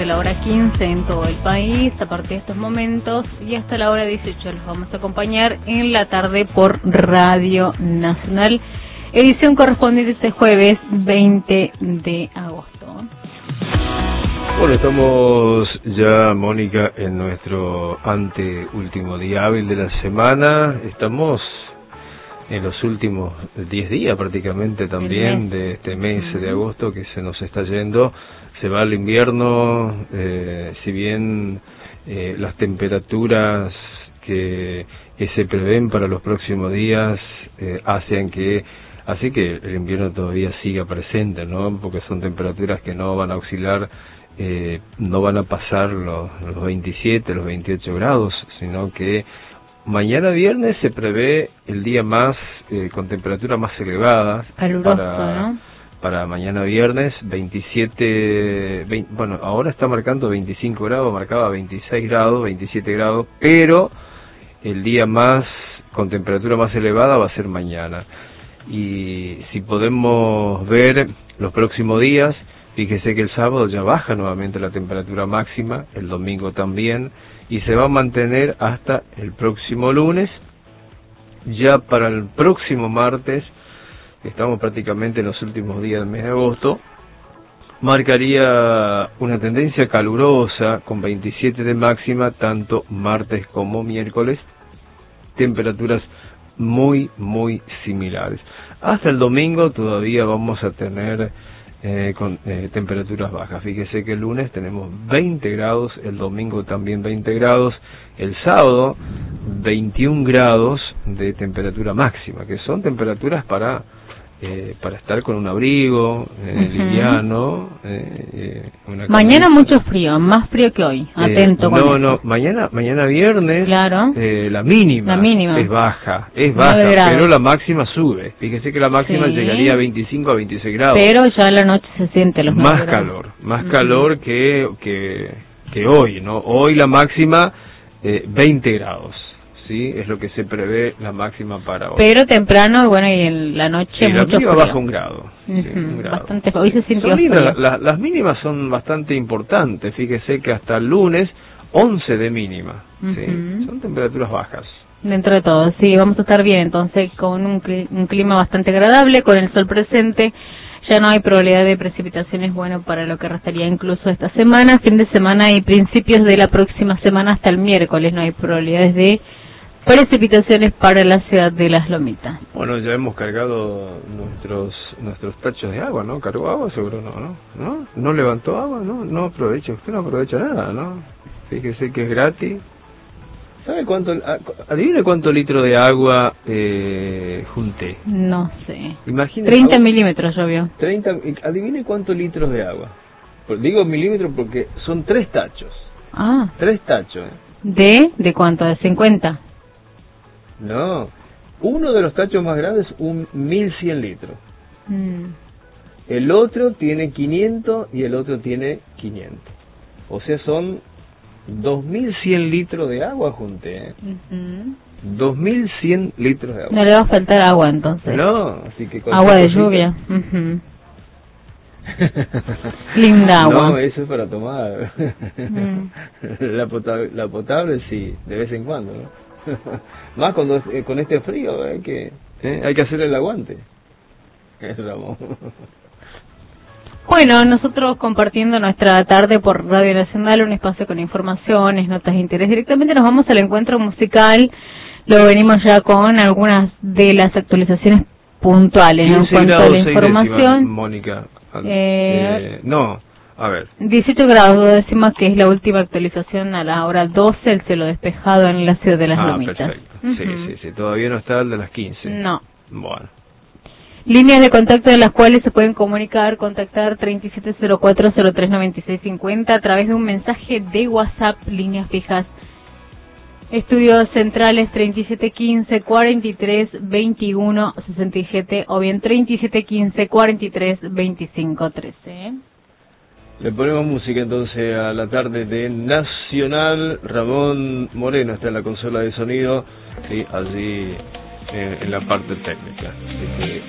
desde la hora 15 en todo el país, a partir de estos momentos, y hasta la hora 18 los vamos a acompañar en la tarde por Radio Nacional, edición correspondiente este jueves 20 de agosto. Bueno, estamos ya, Mónica, en nuestro anteúltimo día hábil de la semana. Estamos en los últimos 10 días prácticamente también de este mes de agosto que se nos está yendo. Se va el invierno, si bien las temperaturas que se prevén para los próximos días hacen que el invierno todavía siga presente, ¿no? Porque son temperaturas que no van a oscilar, no van a pasar los 27, los 28 grados, sino que mañana viernes se prevé el día más con temperaturas más elevadas. Caluroso, ¿no? Para mañana viernes, 27, bueno, ahora está marcando 25 grados, marcaba 26 grados, 27 grados, pero el día más con temperatura más elevada va a ser mañana. Y si podemos ver los próximos días, fíjese que el sábado ya baja nuevamente la temperatura máxima, el domingo también, y se va a mantener hasta el próximo lunes. Ya para el próximo martes, estamos prácticamente en los últimos días del mes de agosto, marcaría una tendencia calurosa con 27 de máxima, tanto martes como miércoles, temperaturas muy similares. Hasta el domingo todavía vamos a tener temperaturas bajas. Fíjese que el lunes tenemos 20 grados, el domingo también 20 grados, el sábado 21 grados de temperatura máxima, que son temperaturas para estar con un abrigo liviano. Mañana mucho frío, más frío que hoy. Atento. Mañana viernes, claro. La mínima es baja, pero la máxima sube. Fíjese que la máxima llegaría a 25 a 26 grados. Pero ya a la noche se siente los más calor, calor que hoy, ¿no? Hoy la máxima 20 grados. Sí, es lo que se prevé la máxima para hoy. Pero temprano, bueno, y en la noche mucho la mínima frío. baja un grado. Un grado. Bastante, hoy se sintió son lindas, las mínimas son bastante importantes. Fíjese que hasta el lunes 11 de mínima. ¿Sí? Son temperaturas bajas. Dentro de todo, sí, vamos a estar bien. Entonces, con un clima bastante agradable, con el sol presente, ya no hay probabilidad de precipitaciones, bueno, para lo que restaría incluso esta semana, fin de semana y principios de la próxima semana hasta el miércoles. No hay probabilidades de precipitaciones para la ciudad de Las Lomitas. Bueno, ya hemos cargado nuestros tachos de agua, ¿no? ¿Cargó agua? Seguro ¿no? ¿No levantó agua? No aprovecha, usted no aprovecha nada, ¿no? Fíjese que es gratis. ¿Sabe cuánto? Adivine cuánto litro de agua junté. No sé. Imagínese. 30 milímetros llovió. 30, adivine cuántos litros de agua. Digo milímetros porque son 3 tachos. 3 tachos. ¿De cuánto? ¿De 50? No, uno de los tachos más grandes, 1100 litros. El otro tiene 500 y el otro tiene 500. O sea, son 2100 litros de agua junté. 2100 litros de agua. No le va a faltar agua entonces. No, así que agua de lluvia. Linda agua. No, eso es para tomar. La potable sí, de vez en cuando, ¿no? Más cuando con este frío hay que hacer el aguante. Bueno, nosotros compartiendo nuestra tarde por Radio Nacional, un espacio con informaciones, notas de interés. Directamente nos vamos al encuentro musical. Lo venimos ya con algunas de las actualizaciones puntuales en cuanto a la información. Mónica. A ver. 18 grados, décimas que es la última actualización a la hora 12, el cielo despejado en la ciudad de Las Lomitas. Perfecto. Sí, todavía no está el de las 15. No. Bueno. Líneas de contacto de las cuales se pueden contactar 3704-039650 a través de un mensaje de WhatsApp, líneas fijas. Estudios centrales 3715-43-21-67 o bien 3715-43-25-13. Le ponemos música entonces a la tarde de Nacional. Ramón Moreno está en la consola de sonido, sí, allí en la parte técnica.